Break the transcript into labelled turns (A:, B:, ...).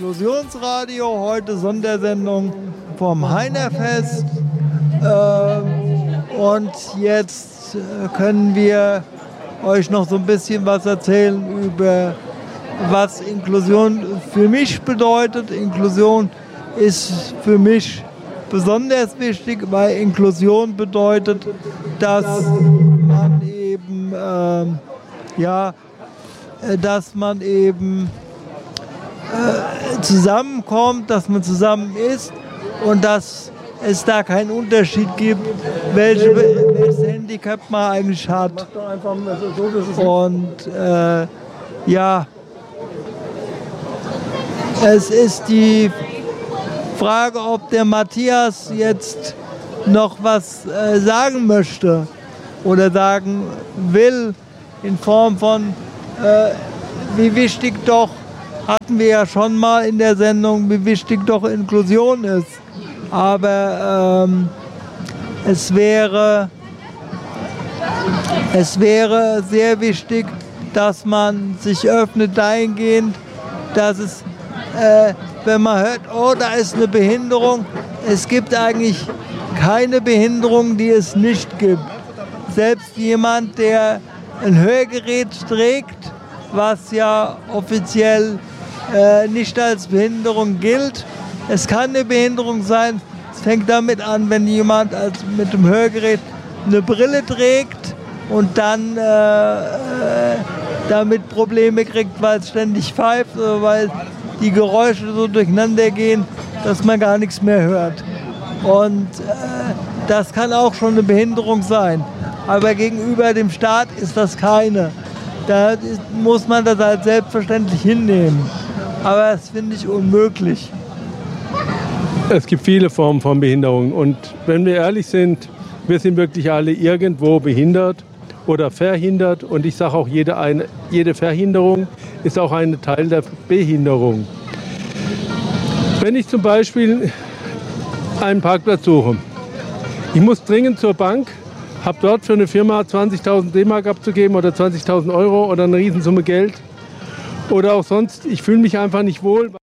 A: Inklusionsradio, heute Sondersendung vom Heinerfest. Und jetzt können wir euch noch so ein bisschen was erzählen über was Inklusion für mich bedeutet. Inklusion ist für mich besonders wichtig, weil Inklusion bedeutet, dass man eben zusammenkommt, dass man zusammen ist und dass es da keinen Unterschied gibt, welches Handicap man eigentlich hat. Und es ist die Frage, ob der Matthias jetzt noch was sagen möchte oder sagen will, in Form von, wie wichtig doch, hatten wir ja schon mal in der Sendung, wie wichtig doch Inklusion ist. Aber es wäre sehr wichtig, dass man sich öffnet dahingehend, dass es, wenn man hört, oh, da ist eine Behinderung, es gibt eigentlich keine Behinderung, die es nicht gibt. Selbst jemand, der ein Hörgerät trägt, was ja offiziell nicht als Behinderung gilt. Es kann eine Behinderung sein. Es fängt damit an, wenn jemand mit dem Hörgerät eine Brille trägt und dann damit Probleme kriegt, weil es ständig pfeift oder weil die Geräusche so durcheinander gehen, dass man gar nichts mehr hört. Und das kann auch schon eine Behinderung sein. Aber gegenüber dem Staat ist das keine. Da muss man das halt selbstverständlich hinnehmen. Aber das finde ich unmöglich.
B: Es gibt viele Formen von Behinderung. Und wenn wir ehrlich sind, wir sind wirklich alle irgendwo behindert oder verhindert. Und ich sage auch, jede Verhinderung ist auch ein Teil der Behinderung. Wenn ich zum Beispiel einen Parkplatz suche, ich muss dringend zur Bank, habe dort für eine Firma 20.000 D-Mark abzugeben oder 20.000 Euro oder eine Riesensumme Geld. Oder auch sonst, ich fühle mich einfach nicht wohl.